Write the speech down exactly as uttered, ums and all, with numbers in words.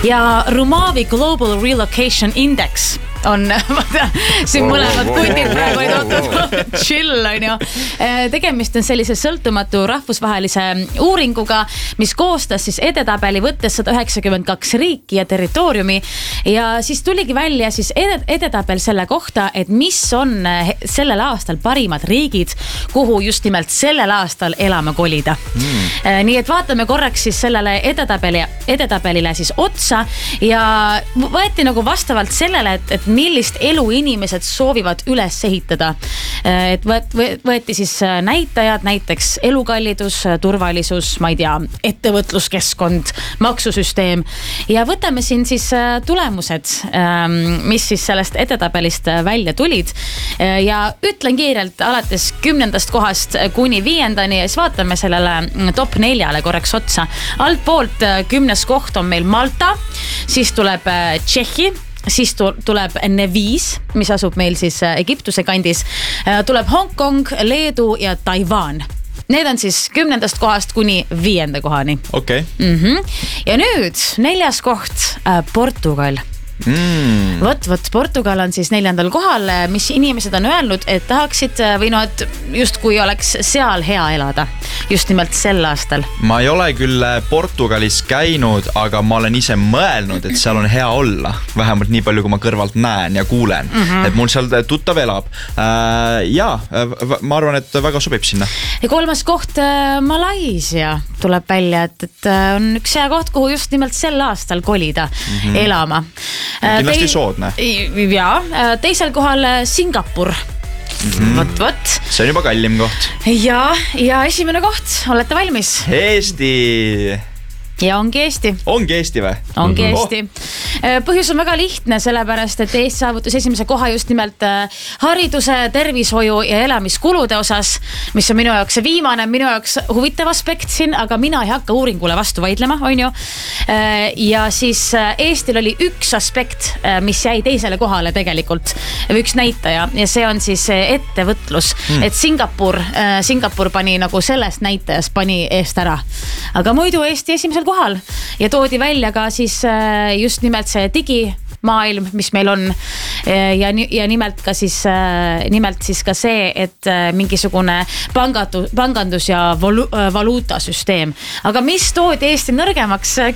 ja Rumavi Global Relocation Index on, siin mõlemad kutid praegu ei tootud chill, on ju. Tegemist on sellise sõltumatu rahvusvahelise uuringuga, mis koostas siis edetabeli võttes sada üheksakümmend kaks riiki ja territooriumi ja siis tuligi välja siis edetabel selle kohta, et mis on sellel aastal parimad riigid, kuhu just nimelt sellel aastal elama kolida. Mm. Nii et vaatame korraks siis sellele edetabeli, edetabelile siis otsa ja võeti nagu vastavalt sellele, et, et millist elu inimesed soovivad üles ehitada. Et võeti siis näitajad, näiteks elukallidus, turvalisus, ma ei tea, ettevõtluskeskkond, maksusüsteem ja võtame siin siis tulemused, mis siis sellest edetabelist välja tulid ja ütlen kiirelt alates kümnendast kohast kuni viiendani ja siis vaatame sellele top neljale korraks otsa. Alt poolt kümnes koht on meil Malta, siis tuleb Tšehhi, siis tuleb Nevis, mis asub meil siis Egiptuse kandis, tuleb Hong Kong, Leedu ja Taiwan. Need on siis kümnendast kohast kuni viienda kohani. Okei. Okay. Mm-hmm. Ja nüüd neljas koht, Portugal. Mm. Vot, vot, Portugal on siis neljandal kohal, mis inimesed on öelnud, et tahaksid või no, et just kui oleks seal hea elada, just nimelt sel aastal. Ma ei ole küll Portugalis käinud, aga ma olen ise mõelnud, et seal on hea olla. Vähemalt nii palju, kui ma kõrvalt näen ja kuulen. Mm-hmm. Et mul seal tuttav elab. Äh, ja, ma arvan, et väga sobib sinna. Ja kolmas koht, Malaisia tuleb välja, et, et on üks hea koht, kuhu just nimelt sel aastal kolida, mm-hmm. elama. Kindlasti soodne. Ja, teisel kohal Singapur. Mm-hmm. Vot, vot. See on juba kallim koht. Ja, ja esimene koht, olete valmis? Eesti! Ja ongi Eesti. Ongi Eesti või? Ongi Eesti. Oh. Põhjus on väga lihtne, sellepärast, et Eesti saavutus esimese koha just nimelt hariduse, tervishoiu ja elamiskulude osas, mis on minu jaoks see viimane, minu jaoks huvitav aspekt siin, aga mina ei hakka uuringule vastu vaidlema, on ju. Ja siis Eestil oli üks aspekt, mis jäi teisele kohale tegelikult, üks näitaja, ja see on siis ettevõtlus. Hmm. Et Singapur, Singapur pani nagu sellest näitajas pani eest ära. Aga muidu Eesti esimesel kohal ja toodi välja ka siis just nimelt see digimaailm, mis meil on ja, ja nimelt ka siis nimelt siis ka see, et mingisugune pangatu, pangandus ja valu, valuutasüsteem. Aga mis toodi Eesti nõrgemaks?